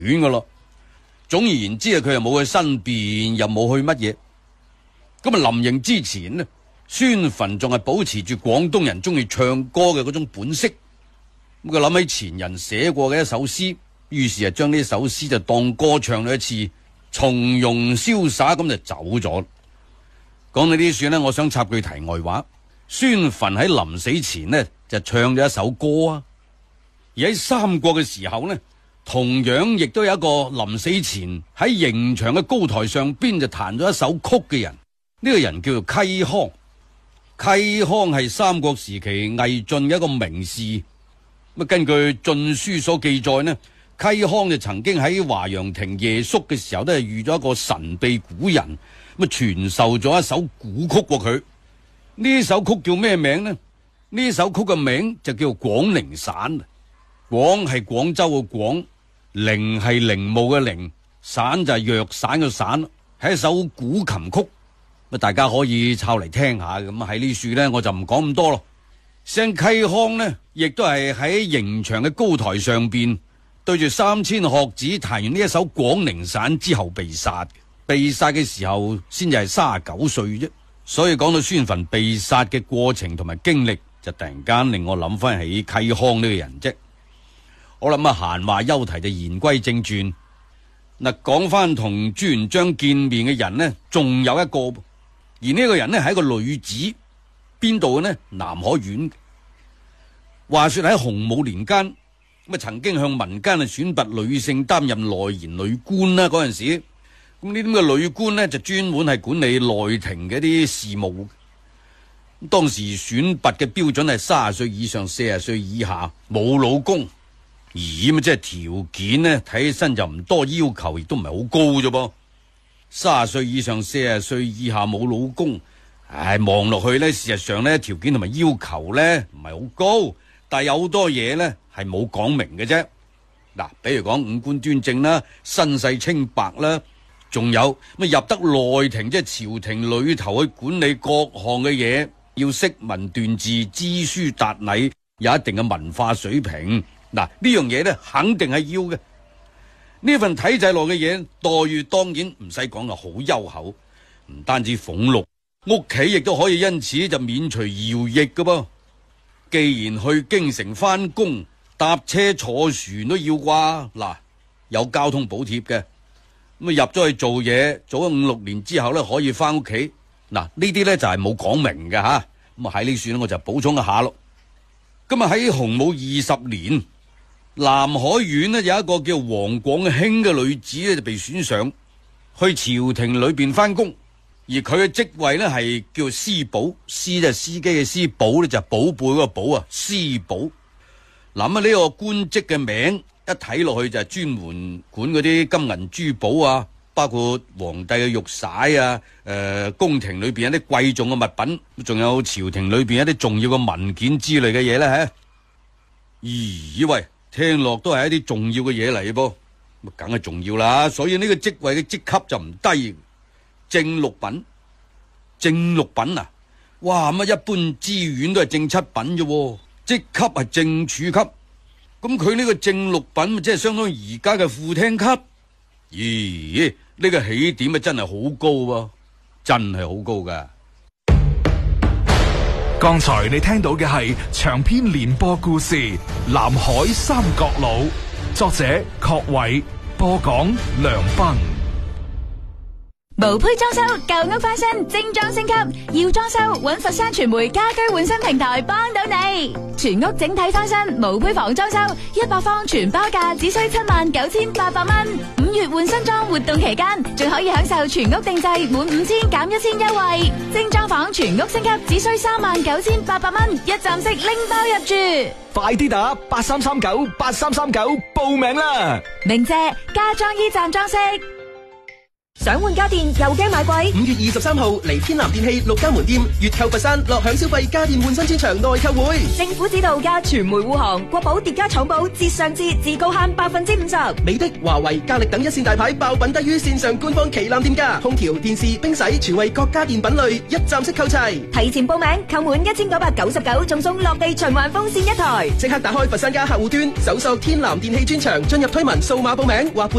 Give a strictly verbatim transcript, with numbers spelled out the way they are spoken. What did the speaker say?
噶咯。總而言之啊，佢又冇去申辯，又冇去乜嘢。咁啊，臨刑之前呢，孫墳仲係保持住廣東人中意唱歌嘅嗰種本色。咁佢諗起前人寫過嘅一首詩，於是啊將呢首詩就當歌唱咗一次，從容瀟灑咁就走咗。講到呢處呢，我想插句題外話。孫墳喺臨死前呢就唱咗一首歌啊，而喺三國嘅時候呢，同樣亦都有一個臨死前喺刑場嘅高台上邊就彈咗一首曲嘅人，呢個人叫做嵇康。嵇康係三國時期魏晉嘅一個名士。咁根據《晉書》所記載呢，嵇康就曾經喺華陽亭夜宿嘅時候都係遇咗一個神秘古人，咁啊傳授咗一首古曲過佢。呢首曲叫咩名呢？呢首曲嘅名就叫廣陵散。廣係廣州嘅廣，陵係陵墓嘅陵，散就係藥散嘅散，係一首古琴曲。咁大家可以抄嚟聽下。咁喺呢處呢，我就唔講咁多咯。聖嵇康呢，亦都係喺刑場嘅高台上邊，對住三千學子彈完呢一首廣陵散之後被殺。被殺嘅時候先至係三十九歲啫。所以講到孫墳被殺嘅過程同埋經歷，就突然間令我諗翻起嵇康呢個人啫。我諗啊，閒話休提，就言歸正傳。嗱，講翻同朱元璋見面嘅人呢，仲有一個，而呢個人呢係一個女子，邊度嘅呢？南海縣。話說喺洪武年間，咁啊曾經向民間啊選拔女性擔任內賢女官啦。嗰陣時，咁呢啲咁嘅女官呢，就專門係管理內廷嘅啲事務。咁當時選拔嘅標準係三十歲以上、四十歲以下，冇老公。咦，咁即係條件呢，睇起身就唔多要求，亦都唔係好高啫噃。三十歲以上、四十歲以下冇老公，唉，望落去呢，事實上呢，條件同埋要求呢，唔係好高，但係有好多嘢呢，係冇講明嘅啫。嗱，比如講五官端正啦，身世清白啦，仲有咁入得內廷，即係朝廷裏頭去管理各項嘅嘢，要識文斷字、知書達禮，有一定嘅文化水平。嗱，呢樣嘢咧肯定係要嘅。呢份體制內嘅嘢，待遇當然唔使講啊，好優厚，唔單止俸祿，屋企亦都可以因此就免除徭役嘅噃。既然去京城翻工，搭車坐船都要啩。嗱，有交通補貼嘅，咁啊入咗去做嘢，做咗五六年之後咧可以翻屋企。嗱，呢啲咧就係冇講明嘅吓。咁啊喺呢處咧我就補充一下咯。咁啊喺洪武二十年。南海縣呢有一個叫王廣興嘅女子咧就被選上去朝廷裏邊翻工，而佢嘅職位呢係叫司保，司就係司機嘅司，保呢就係寶貝嗰個寶啊，司保。諗啊呢個官職嘅名一睇落去就係專門管嗰啲金銀珠寶啊，包括皇帝嘅玉璽啊，誒、呃、宮廷裏邊有啲貴重嘅物品，仲有朝廷裏邊一啲重要嘅文件之類嘅嘢咧吓。咦喂！聽落都係一啲重要嘅嘢嚟噃，咁梗係重要啦。所以呢個職位嘅職級就唔低，正六品。正六品啊，哇乜一般知縣都係正七品啫，職級係正處級。咁佢呢個正六品，即係相當於而家嘅副廳級。咦，呢、這個起點啊真係好高喎，真係好高噶。 剛才你聽到嘅係長篇連播故事《南海三角佬》，作者郝偉，播講梁斌。 無胚裝修，舊屋翻新，精裝升級，要裝修揾佛山傳媒家居換新平台幫到你。全屋整體翻新，無胚房裝修，一百方全包價只需七萬九千八百蚊。五月換新裝活動期間，仲可以享受全屋定制滿五千減一千優惠。精裝房全屋升級只需三萬九千八百蚊，一站式拎包入住。 快啲打八三三九八三三九報名啦！ 明謝家裝 E 站裝飾。 想換家電又驚買貴？ 五月二十三號嚟天南電器六家門店，月購佛山，樂享消費家電換新專場內購會。 政府指導加傳媒護航，國寶疊加廠寶折上折，至高慳百分之五十。 美的、華為、格力等一線大牌爆品低於線上官方旗艦店價，空調、電視、冰洗全為各家電品類一站式購齊。 提前報名，購滿一千九百九十九，仲送落地循環風扇一台。 即刻打開佛山家客戶端，搜索天南電器專場，進入推文數碼報名或